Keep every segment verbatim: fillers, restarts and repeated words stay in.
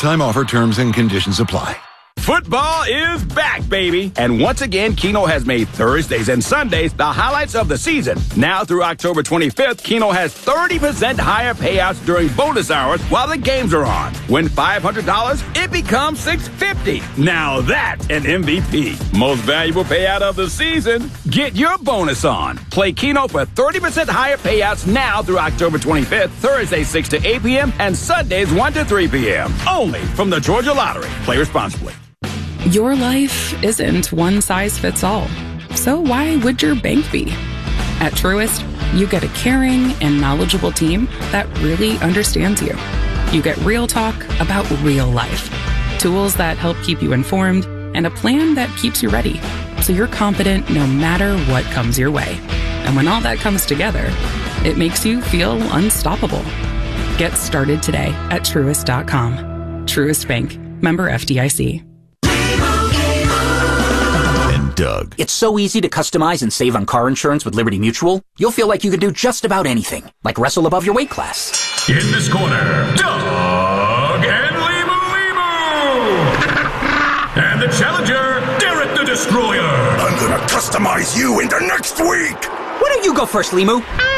time offer, terms and conditions apply. Football is back, baby. And once again, Keno has made Thursdays and Sundays the highlights of the season. Now through October twenty-fifth, Keno has thirty percent higher payouts during bonus hours while the games are on. Win five hundred dollars, it becomes six hundred fifty dollars. Now that's an M V P. Most valuable payout of the season. Get your bonus on. Play Keno for thirty percent higher payouts now through October twenty-fifth, Thursdays six to eight p.m. and Sundays one to three p.m. Only from the Georgia Lottery. Play responsibly. Your life isn't one size fits all. So why would your bank be? At Truist, you get a caring and knowledgeable team that really understands you. You get real talk about real life, tools that help keep you informed, and a plan that keeps you ready, so you're confident no matter what comes your way. And when all that comes together, it makes you feel unstoppable. Get started today at Truist dot com. Truist Bank. Member F D I C. Doug. It's so easy to customize and save on car insurance with Liberty Mutual. You'll feel like you could do just about anything, like wrestle above your weight class. In this corner, Doug and Limu Limu. And the challenger, Derek the Destroyer. I'm gonna customize you into next week. Why don't you go first, Limu?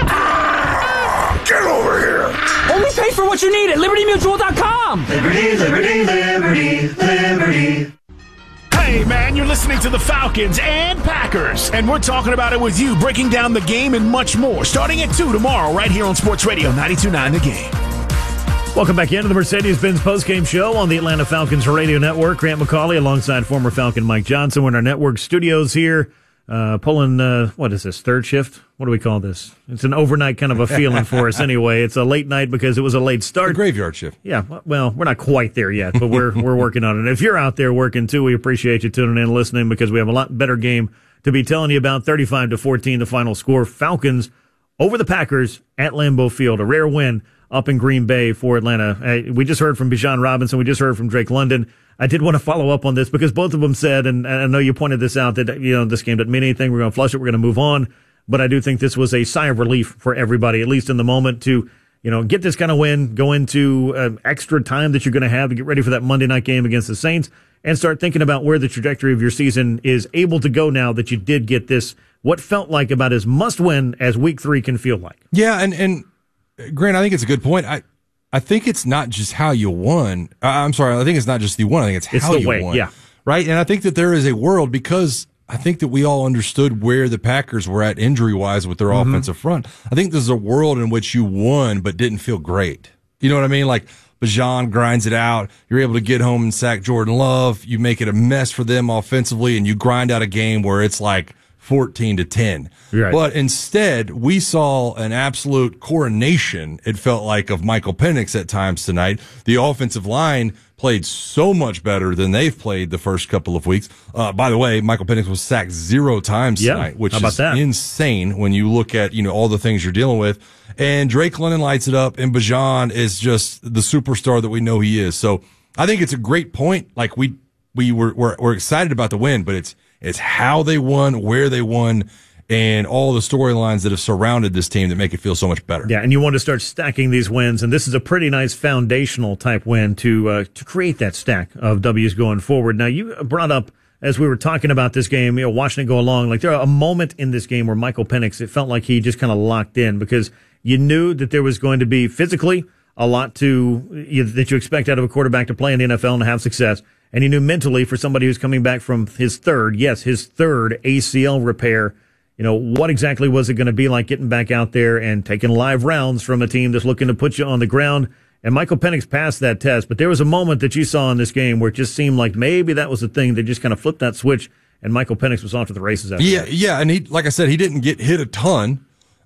Ah, get over here. Only pay for what you need at Liberty Mutual dot com. Liberty, Liberty, Liberty, Liberty. Hey, man, you're listening to the Falcons and Packers, and we're talking about it with you, breaking down the game and much more, starting at two tomorrow right here on Sports Radio ninety-two point nine The Game. Welcome back into the Mercedes-Benz postgame show on the Atlanta Falcons Radio Network. Grant McCauley alongside former Falcon Mike Johnson. We're in our network studios here, uh, pulling, uh, what is this, third shift? What do we call this? It's an overnight kind of a feeling for us anyway. It's a late night because it was a late start. The graveyard shift. Yeah, well, we're not quite there yet, but we're we're working on it. If you're out there working too, we appreciate you tuning in and listening because we have a lot better game to be telling you about. thirty-five to fourteen, the final score. Falcons over the Packers at Lambeau Field. A rare win up in Green Bay for Atlanta. Uh, we just heard from Bijan Robinson. We just heard from Drake London. I did want to follow up on this because both of them said, and I know you pointed this out, that you know this game doesn't mean anything. We're going to flush it. We're going to move on. But I do think this was a sigh of relief for everybody, at least in the moment, to you know get this kind of win, go into uh, extra time that you're going to have to get ready for that Monday night game against the Saints, and start thinking about where the trajectory of your season is able to go now that you did get this, what felt like about as must-win as Week three can feel like. Yeah, and, and Grant, I think it's a good point. I I think it's not just how you won. Uh, I'm sorry, I think it's not just you won. I think it's, it's how the you way, won. Yeah. Right? And I think that there is a world because I think that we all understood where the Packers were at injury-wise with their mm-hmm. offensive front. I think there's a world in which you won but didn't feel great. You know what I mean? Like, Bijan grinds it out. You're able to get home and sack Jordan Love. You make it a mess for them offensively, and you grind out a game where it's like fourteen to ten. Right. But instead, we saw an absolute coronation, it felt like, of Michael Penix at times tonight. The offensive line played so much better than they've played the first couple of weeks. Uh, by the way, Michael Penix was sacked zero times yeah. tonight, which How about is that? insane when you look at, you know, all the things you're dealing with. And Drake London lights it up, and Bijan is just the superstar that we know he is. So I think it's a great point. Like, we, we were, we're, we're excited about the win, but it's, it's how they won, where they won, and all the storylines that have surrounded this team that make it feel so much better. Yeah, and you want to start stacking these wins, and this is a pretty nice foundational type win to uh, to create that stack of W's going forward. Now, you brought up, as we were talking about this game, you know, watching it go along, like there a moment in this game where Michael Penix, it felt like he just kind of locked in because you knew that there was going to be physically a lot to you, that you expect out of a quarterback to play in the N F L and have success. And he knew mentally for somebody who's coming back from his third, yes, his third A C L repair, you know, what exactly was it going to be like getting back out there and taking live rounds from a team that's looking to put you on the ground? And Michael Penix passed that test, but there was a moment that you saw in this game where it just seemed like maybe that was the thing that just kind of flipped that switch, and Michael Penix was off to the races after yeah, that. Yeah, and he, like I said, he didn't get hit a ton,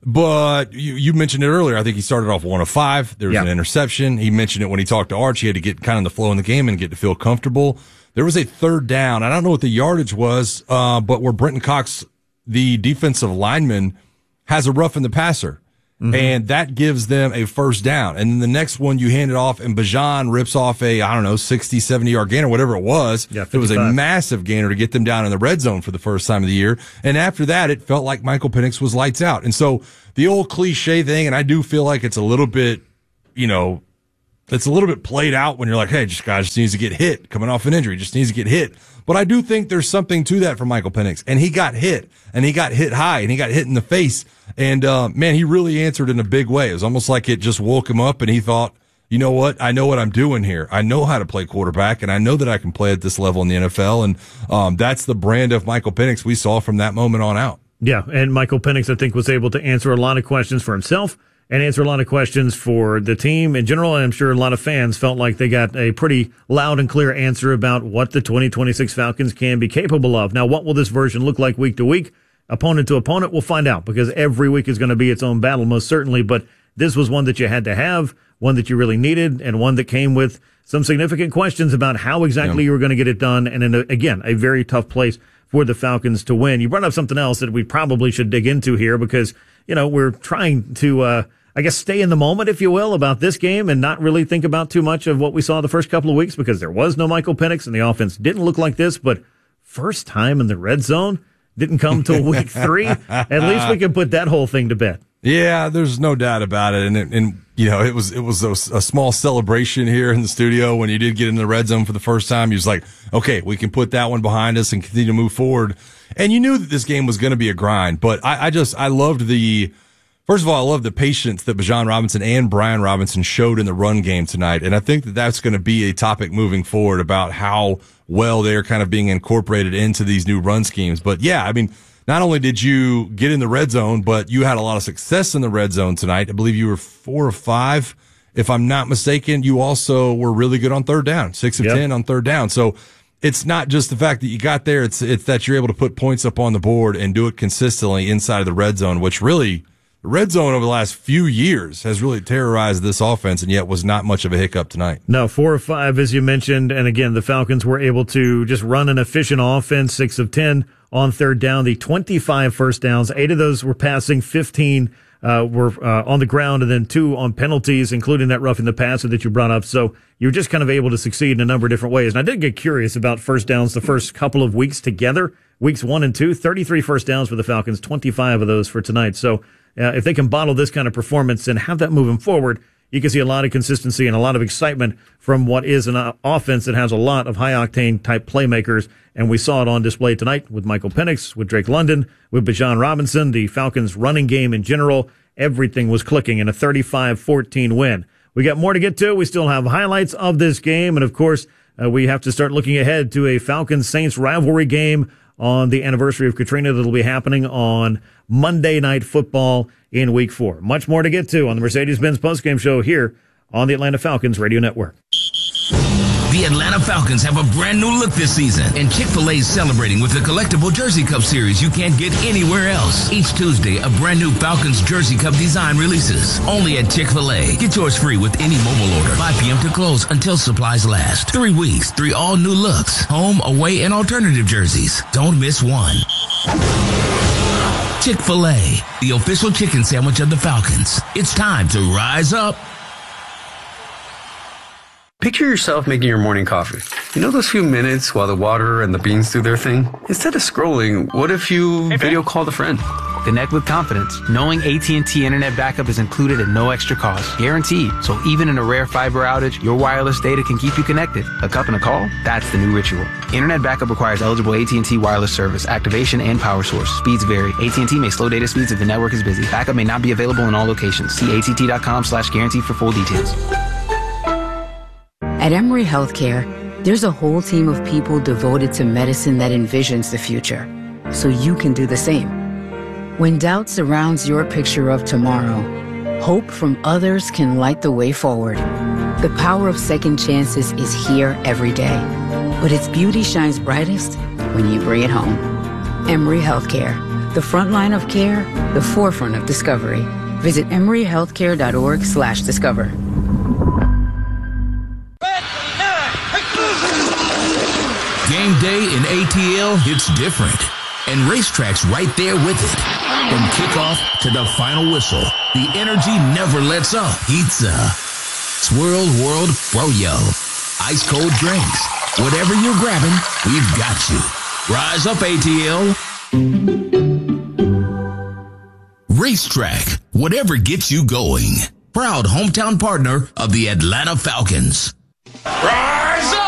but you, you mentioned it earlier. I think he started off one of five. There was yeah. an interception. He mentioned it when he talked to Arch. He had to get kind of the flow in the game and get to feel comfortable. There was a third down. I don't know what the yardage was, uh, but where Brenton Cox, the defensive lineman, has a rough in the passer. Mm-hmm. And that gives them a first down. And then the next one you hand it off, and Bijan rips off a, I don't know, sixty, seventy-yard gainer, whatever it was. Yeah, it was a massive gainer to get them down in the red zone for the first time of the year. And after that, it felt like Michael Penix was lights out. And so the old cliche thing, and I do feel like it's a little bit, you know, it's a little bit played out when you're like, hey, just guy just needs to get hit, coming off an injury, just needs to get hit. But I do think there's something to that for Michael Penix. And he got hit, and he got hit high, and he got hit in the face. And, uh, man, he really answered in a big way. It was almost like it just woke him up, and he thought, you know what? I know what I'm doing here. I know how to play quarterback, and I know that I can play at this level in the N F L. And um, that's the brand of Michael Penix we saw from that moment on out. Yeah, and Michael Penix, I think, was able to answer a lot of questions for himself and answer a lot of questions for the team in general. And I'm sure a lot of fans felt like they got a pretty loud and clear answer about what the twenty twenty-six Falcons can be capable of. Now, what will this version look like week to week? Opponent to opponent, we'll find out, because every week is going to be its own battle, most certainly. But this was one that you had to have, one that you really needed, and one that came with some significant questions about how exactly yeah. you were going to get it done. And in a, again, a very tough place for the Falcons to win. You brought up something else that we probably should dig into here, because, you know, we're trying to, uh, I guess, stay in the moment, if you will, about this game and not really think about too much of what we saw the first couple of weeks, because there was no Michael Penix and the offense didn't look like this. But first time in the red zone didn't come till week three. At least we can put that whole thing to bed. Yeah, there's no doubt about it. And, it, and you know, it was it was a, a small celebration here in the studio when you did get in the red zone for the first time. You was like, okay, we can put that one behind us and continue to move forward. And you knew that this game was going to be a grind. But I, I just, I loved the, first of all, I love the patience that Bijan Robinson and Brian Robinson showed in the run game tonight. And I think that that's going to be a topic moving forward about how well they're kind of being incorporated into these new run schemes. But yeah, I mean, not only did you get in the red zone, but you had a lot of success in the red zone tonight. I believe you were four or five, if I'm not mistaken. You also were really good on third down, six of yep. ten on third down. So it's not just the fact that you got there. It's, it's that you're able to put points up on the board and do it consistently inside of the red zone, which really, the red zone over the last few years has really terrorized this offense, and yet was not much of a hiccup tonight. No, four or five, as you mentioned. And again, the Falcons were able to just run an efficient offense, six of ten on third down, the twenty-five first downs. Eight of those were passing, fifteen uh, were uh, on the ground, and then two on penalties, including that roughing the passer that you brought up. So you're just kind of able to succeed in a number of different ways. And I did get curious about first downs the first couple of weeks together, weeks one and two, thirty-three first downs for the Falcons, twenty-five of those for tonight. So uh, if they can bottle this kind of performance and have that moving forward, you can see a lot of consistency and a lot of excitement from what is an uh, offense that has a lot of high-octane type playmakers. And we saw it on display tonight with Michael Penix, with Drake London, with Bijan Robinson, the Falcons' running game in general. Everything was clicking in a thirty-five fourteen win. We got more to get to. We still have highlights of this game. And, of course, uh, we have to start looking ahead to a Falcons-Saints rivalry game on the anniversary of Katrina that'll be happening on Monday Night Football in Week four. Much more to get to on the Mercedes-Benz postgame show here on the Atlanta Falcons Radio Network. The Atlanta Falcons have a brand new look this season, and Chick-fil-A is celebrating with the collectible Jersey Cup series you can't get anywhere else. Each Tuesday, a brand new Falcons Jersey Cup design releases. Only at Chick-fil-A. Get yours free with any mobile order. five p.m. to close until supplies last. Three weeks, three all new looks. Home, away, and alternative jerseys. Don't miss one. Chick-fil-A, the official chicken sandwich of the Falcons. It's time to rise up. Picture yourself making your morning coffee. You know those few minutes while the water and the beans do their thing? Instead of scrolling, what if you hey, video called a friend? Connect with confidence, knowing A T and T Internet Backup is included at no extra cost. Guaranteed. So even in a rare fiber outage, your wireless data can keep you connected. A cup and a call? That's the new ritual. Internet Backup requires eligible A T and T wireless service, activation, and power source. Speeds vary. A T and T may slow data speeds if the network is busy. Backup may not be available in all locations. See A T T dot com slash guarantee for full details. At Emory Healthcare, there's a whole team of people devoted to medicine that envisions the future, so you can do the same. When doubt surrounds your picture of tomorrow, hope from others can light the way forward. The power of second chances is here every day, but its beauty shines brightest when you bring it home. Emory Healthcare, the front line of care, the forefront of discovery. Visit emory healthcare dot org slash discover. Game day in A T L hits different, and Racetrack's right there with it. From kickoff to the final whistle, the energy never lets up. Pizza, Swirl World Froyo, ice cold drinks, whatever you're grabbing, we've got you. Rise up, A T L. Racetrack, whatever gets you going. proud hometown partner of the Atlanta Falcons. Rise up!